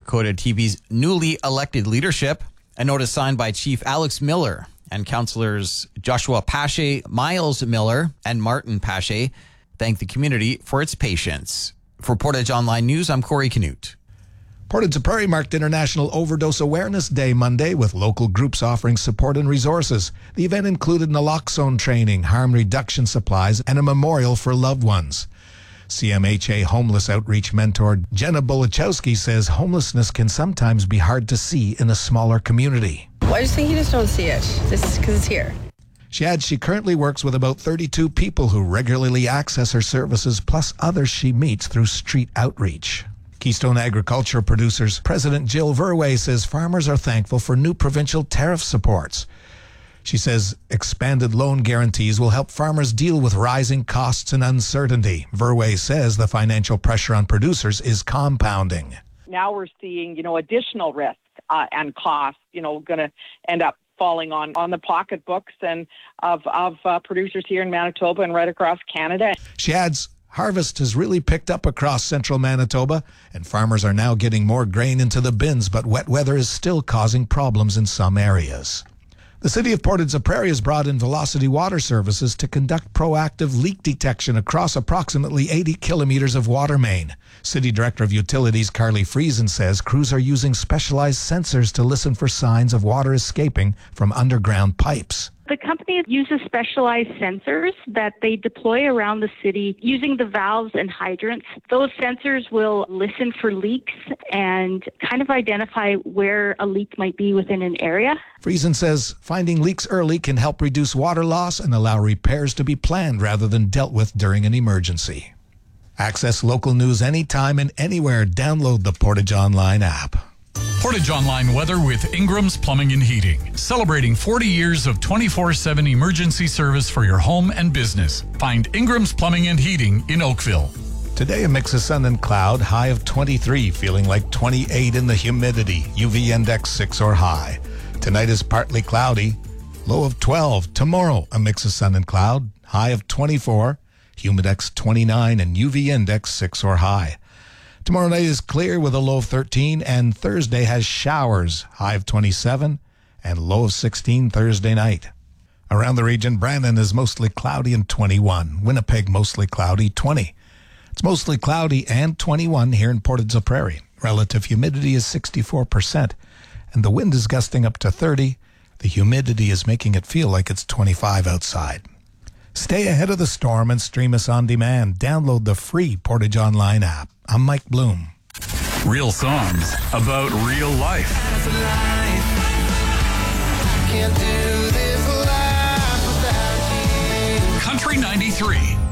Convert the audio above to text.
Coda TV's newly elected leadership. A notice signed by Chief Alex Miller and councillors Joshua Pache, Miles Miller, and Martin Pache thank the community for its patience. For Portage Online News, I'm Corey Canute. Portage la Prairie marked International Overdose Awareness Day Monday with local groups offering support and resources. The event included naloxone training, harm reduction supplies, and a memorial for loved ones. CMHA homeless outreach mentor Jenna Bulichowski says homelessness can sometimes be hard to see in a smaller community. Well, I just think you just don't see it. This is because it's here. She adds she currently works with about 32 people who regularly access her services, plus others she meets through street outreach. Keystone Agriculture Producers President Jill Verwey says farmers are thankful for new provincial tariff supports. She says expanded loan guarantees will help farmers deal with rising costs and uncertainty. Verwey says the financial pressure on producers is compounding. Now we're seeing, additional risk and costs, going to end up falling on the pocketbooks and of producers here in Manitoba and right across Canada. She adds harvest has really picked up across central Manitoba, and farmers are now getting more grain into the bins, but wet weather is still causing problems in some areas. The City of Portage la Prairie has brought in Velocity Water Services to conduct proactive leak detection across approximately 80 kilometers of water main. City Director of Utilities Carly Friesen says crews are using specialized sensors to listen for signs of water escaping from underground pipes. The company uses specialized sensors that they deploy around the city using the valves and hydrants. Those sensors will listen for leaks and kind of identify where a leak might be within an area. Friesen says finding leaks early can help reduce water loss and allow repairs to be planned rather than dealt with during an emergency. Access local news anytime and anywhere. Download the Portage Online app. Portage Online weather with Ingram's Plumbing and Heating. Celebrating 40 years of 24/7 emergency service for your home and business. Find Ingram's Plumbing and Heating in Oakville. Today a mix of sun and cloud, high of 23, feeling like 28 in the humidity, UV index 6 or high. Tonight is partly cloudy, low of 12. Tomorrow a mix of sun and cloud, high of 24, humidex 29 and UV index 6 or high. Tomorrow night is clear with a low of 13, and Thursday has showers, high of 27 and low of 16 Thursday night. Around the region, Brandon is mostly cloudy and 21. Winnipeg mostly cloudy, 20. It's mostly cloudy and 21 here in Portage la Prairie. Relative humidity is 64%, and the wind is gusting up to 30. The humidity is making it feel like it's 25 outside. Stay ahead of the storm and stream us on demand. Download the free Portage Online app. I'm Mike Bloom. Real songs about real life. Country 93.